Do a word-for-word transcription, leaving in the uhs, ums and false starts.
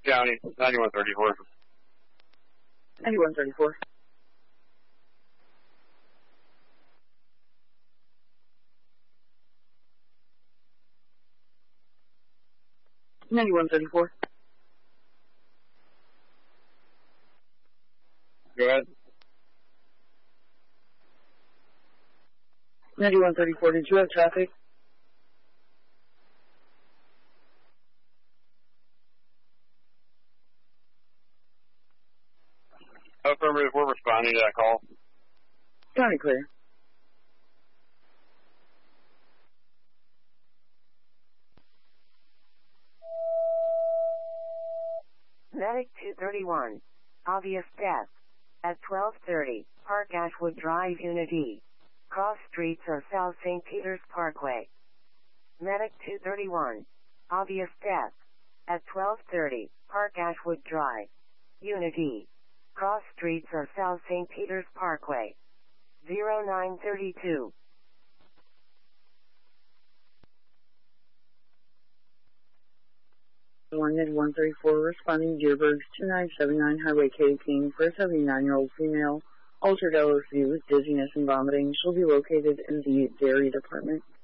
County, ninety-one thirty-four. ninety-one thirty-four. ninety-one thirty-four. Go ahead. ninety-one thirty-four, did you have traffic? Affirmative, we're responding to that call. County clear. Medic two thirty-one. Obvious death. At twelve thirty, Park Ashwood Drive, Unity. Cross streets are South Saint Peter's Parkway. Medic two thirty-one. Obvious death. At twelve thirty, Park Ashwood Drive. Unity. Cross streets are South Saint Peter's Parkway. zero nine thirty-two. ninety-one thirty-four, responding Deerbergs two nine seven nine Highway K King for a seventy-nine-year-old female. Altered L S D with dizziness and vomiting. She'll be located in the dairy department.